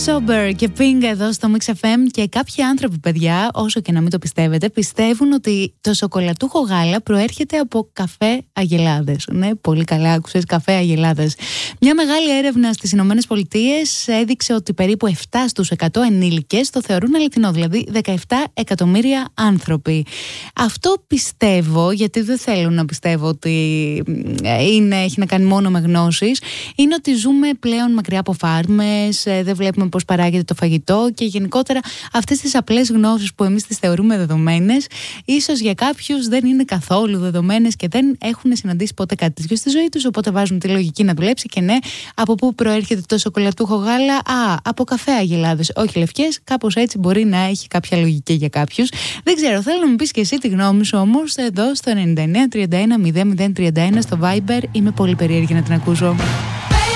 Sober και Pink εδώ στο Mix FM. Και κάποιοι άνθρωποι, παιδιά, όσο και να μην το πιστεύετε, πιστεύουν ότι το σοκολατούχο γάλα προέρχεται από καφέ Αγελάδες. Ναι, πολύ καλά άκουσες, καφέ Αγελάδες. Μια μεγάλη έρευνα στις Ηνωμένες Πολιτείες έδειξε ότι περίπου 7 στους 100 ενήλικες το θεωρούν αληθινό, δηλαδή 17 εκατομμύρια άνθρωποι. Αυτό πιστεύω, γιατί δεν θέλω να πιστεύω ότι έχει να κάνει μόνο με γνώσεις, είναι ότι ζούμε πλέον μακριά από φάρμες, δεν βλέπουμε πώς παράγεται το φαγητό και γενικότερα αυτές τις απλές γνώσεις που εμείς τις θεωρούμε δεδομένες, ίσως για κάποιους δεν είναι καθόλου δεδομένες και δεν έχουν συναντήσει ποτέ κάτι τέτοιο στη ζωή τους, οπότε βάζουν τη λογική να δουλέψει και ναι, από πού προέρχεται το σοκολατούχο γάλα? Από καφέ Αγελάδες, όχι λευκές, κάπως έτσι μπορεί να έχει κάποια λογική για κάποιους. Δεν ξέρω, θέλω να μου πεις και εσύ τη γνώμη σου όμως εδώ στο 99 31 00 31 στο Viber, είμαι πολύ περίεργη να την ακούσω.